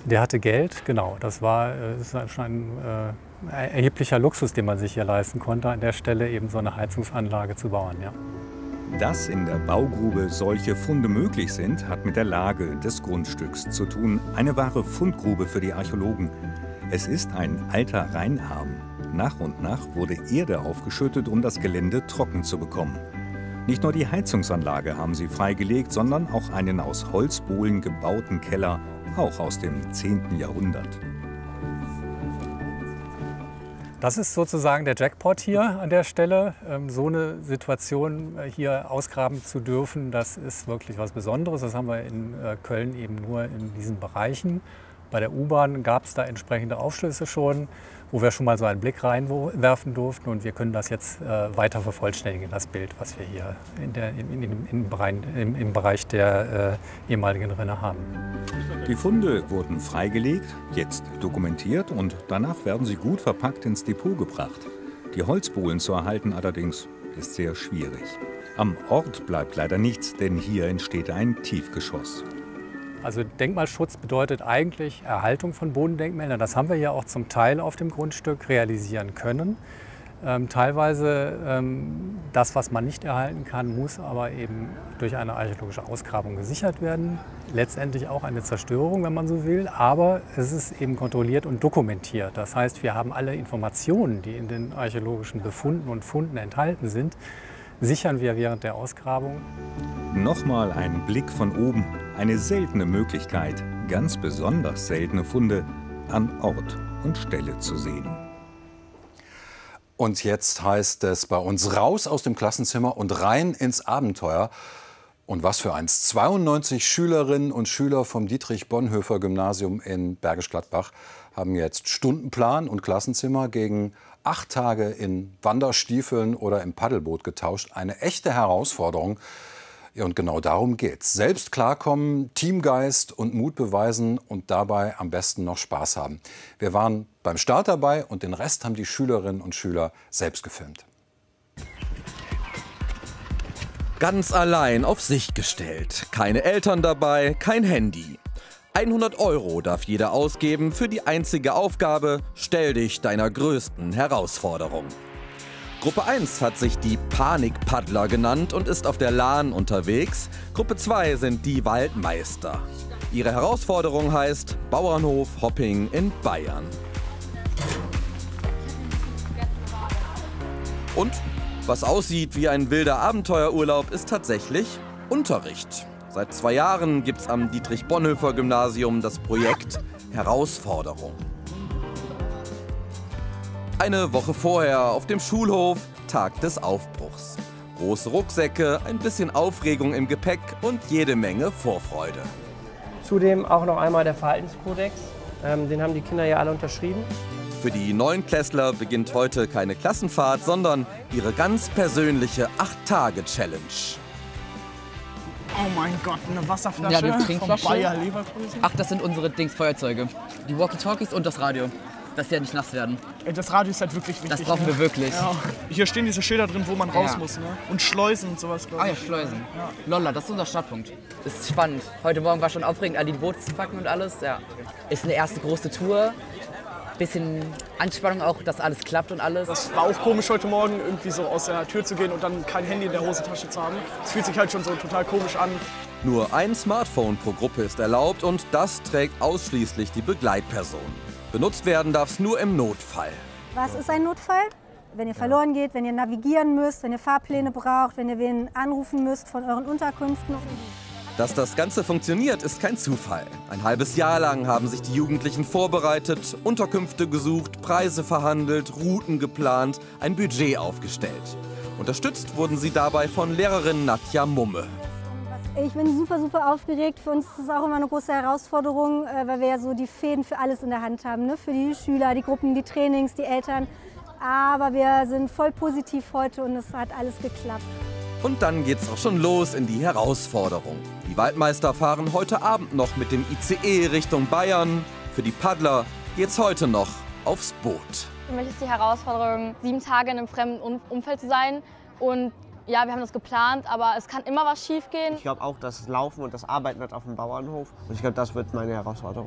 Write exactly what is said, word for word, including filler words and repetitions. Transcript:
Der hatte Geld, genau. Das war äh, das ist schon ein äh, erheblicher Luxus, den man sich hier leisten konnte, an der Stelle eben so eine Heizungsanlage zu bauen. Ja. Dass in der Baugrube solche Funde möglich sind, hat mit der Lage des Grundstücks zu tun. Eine wahre Fundgrube für die Archäologen. Es ist ein alter Rheinarm. Nach und nach wurde Erde aufgeschüttet, um das Gelände trocken zu bekommen. Nicht nur die Heizungsanlage haben sie freigelegt, sondern auch einen aus Holzbohlen gebauten Keller, auch aus dem zehnten Jahrhundert. Das ist sozusagen der Jackpot hier an der Stelle. So eine Situation hier ausgraben zu dürfen, das ist wirklich was Besonderes. Das haben wir in Köln eben nur in diesen Bereichen. Bei der U-Bahn gab es da entsprechende Aufschlüsse schon, wo wir schon mal so einen Blick reinwerfen durften. Und wir können das jetzt weiter vervollständigen, das Bild, was wir hier in der, in, in, in Bereich, im, im Bereich der äh, ehemaligen Rinne haben. Die Funde wurden freigelegt, jetzt dokumentiert und danach werden sie gut verpackt ins Depot gebracht. Die Holzbohlen zu erhalten allerdings ist sehr schwierig. Am Ort bleibt leider nichts, denn hier entsteht ein Tiefgeschoss. Also Denkmalschutz bedeutet eigentlich Erhaltung von Bodendenkmälern. Das haben wir ja auch zum Teil auf dem Grundstück realisieren können. Ähm, teilweise ähm, das, was man nicht erhalten kann, muss aber eben durch eine archäologische Ausgrabung gesichert werden. Letztendlich auch eine Zerstörung, wenn man so will, aber es ist eben kontrolliert und dokumentiert. Das heißt, wir haben alle Informationen, die in den archäologischen Befunden und Funden enthalten sind, sichern wir während der Ausgrabung. Nochmal ein Blick von oben, eine seltene Möglichkeit, ganz besonders seltene Funde an Ort und Stelle zu sehen. Und jetzt heißt es bei uns raus aus dem Klassenzimmer und rein ins Abenteuer. Und was für eins. zweiundneunzig Schülerinnen und Schüler vom Dietrich-Bonhoeffer-Gymnasium in Bergisch Gladbach haben jetzt Stundenplan und Klassenzimmer gegen acht Tage in Wanderstiefeln oder im Paddelboot getauscht. Eine echte Herausforderung. Ja, und genau darum geht's. Selbst klarkommen, Teamgeist und Mut beweisen und dabei am besten noch Spaß haben. Wir waren beim Start dabei und den Rest haben die Schülerinnen und Schüler selbst gefilmt. Ganz allein auf sich gestellt. Keine Eltern dabei, kein Handy. hundert Euro darf jeder ausgeben für die einzige Aufgabe: Stell dich deiner größten Herausforderung. Gruppe eins hat sich die Panikpaddler genannt und ist auf der Lahn unterwegs. Gruppe zwei sind die Waldmeister. Ihre Herausforderung heißt Bauernhof Hopping in Bayern. Und was aussieht wie ein wilder Abenteuerurlaub, ist tatsächlich Unterricht. Seit zwei Jahren gibt es am Dietrich-Bonhoeffer-Gymnasium das Projekt Herausforderung. Eine Woche vorher auf dem Schulhof, Tag des Aufbruchs. Große Rucksäcke, ein bisschen Aufregung im Gepäck und jede Menge Vorfreude. Zudem auch noch einmal der Verhaltenskodex. Ähm, den haben die Kinder ja alle unterschrieben. Für die Neunklässler beginnt heute keine Klassenfahrt, sondern ihre ganz persönliche acht Tage Challenge. Oh mein Gott, eine Wasserflasche ja, eine Trinkflasche. von Bayer Leverkusen. Ach, das sind unsere Dingsfeuerzeuge. Die Walkie-Talkies und das Radio, dass die ja nicht nass werden. Ey, das Radio ist halt wirklich wichtig. Das brauchen ne? wir wirklich. Ja. Hier stehen diese Schilder drin, wo man raus Ja. muss. Ne? Und Schleusen und sowas, glaube Ah ich. ja, Schleusen. Ja. Lolla, das ist unser Startpunkt. Ist spannend. Heute Morgen war schon aufregend, all die Boote zu packen und alles. Ja. Ist eine erste große Tour. Bisschen Anspannung auch, dass alles klappt und alles. Das war auch komisch heute Morgen, irgendwie so aus der Tür zu gehen und dann kein Handy in der Hosentasche zu haben. Es fühlt sich halt schon so total komisch an. Nur ein Smartphone pro Gruppe ist erlaubt und das trägt ausschließlich die Begleitperson. Benutzt werden darf es nur im Notfall. Was ist ein Notfall? Wenn ihr verloren geht, wenn ihr navigieren müsst, wenn ihr Fahrpläne braucht, wenn ihr wen anrufen müsst von euren Unterkünften. Dass das Ganze funktioniert, ist kein Zufall. Ein halbes Jahr lang haben sich die Jugendlichen vorbereitet, Unterkünfte gesucht, Preise verhandelt, Routen geplant, ein Budget aufgestellt. Unterstützt wurden sie dabei von Lehrerin Nadja Mumme. Ich bin super, super aufgeregt. Für uns ist es auch immer eine große Herausforderung, weil wir ja so die Fäden für alles in der Hand haben. Ne? Für die Schüler, die Gruppen, die Trainings, die Eltern. Aber wir sind voll positiv heute und es hat alles geklappt. Und dann geht's auch schon los in die Herausforderung. Die Waldmeister fahren heute Abend noch mit dem I C E Richtung Bayern. Für die Paddler geht's heute noch aufs Boot. Für mich ist die Herausforderung, sieben Tage in einem fremden Umfeld zu sein. Und ja, wir haben das geplant, aber es kann immer was schief gehen. Ich glaube auch, das Laufen und das Arbeiten wird auf dem Bauernhof. Und ich glaube, das wird meine Herausforderung.